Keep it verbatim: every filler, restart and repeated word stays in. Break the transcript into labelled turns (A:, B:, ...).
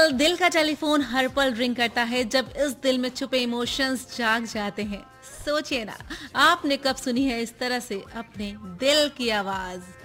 A: Well दिल का telephone हर पल रिंग करता है जब इस दिल में छुपे इमोशंस जाग जाते हैं। सोचिए ना, आपने कब सुनी है इस तरह से अपने दिल की आवाज।